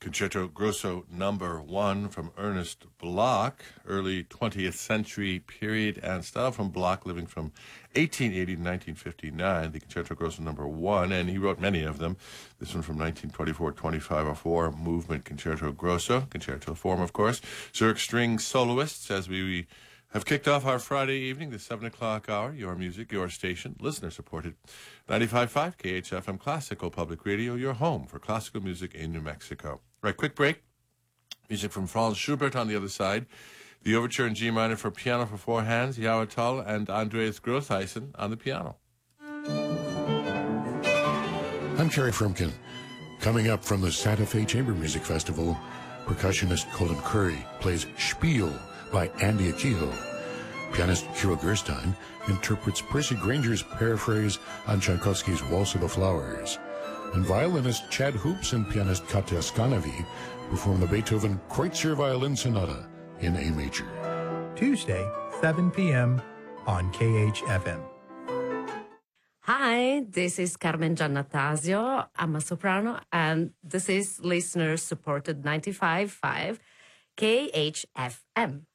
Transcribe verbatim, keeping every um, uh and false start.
Concerto Grosso number one from Ernest Bloch, early twentieth century period and style from Bloch, living from eighteen eighty to nineteen fifty-nine, the Concerto Grosso number one, and he wrote many of them. This one from nineteen twenty-four to twenty-five oh four, Movement Concerto Grosso, concerto form, of course. Zurich String Soloists, as we have kicked off our Friday evening, the seven o'clock hour, your music, your station, listener-supported. ninety-five point five K H F M Classical Public Radio, your home for classical music in New Mexico. Right, quick break. Music from Franz Schubert on the other side. The overture in G minor for piano for four hands, Yao Tull and Andreas Grothuysen on the piano. I'm Jerry Frumkin. Coming up from the Santa Fe Chamber Music Festival, percussionist Colin Curry plays Spiel by Andy Akiho. Pianist Kira Gerstein interprets Percy Granger's paraphrase on Tchaikovsky's Waltz of the Flowers. And violinist Chad Hoops and pianist Katya Skanavi perform the Beethoven Kreutzer Violin Sonata in A major. Tuesday, seven p.m. on K H F M. Hi, this is Carmen Giannattasio. I'm a soprano, and this is listener-supported ninety-five point five K H F M.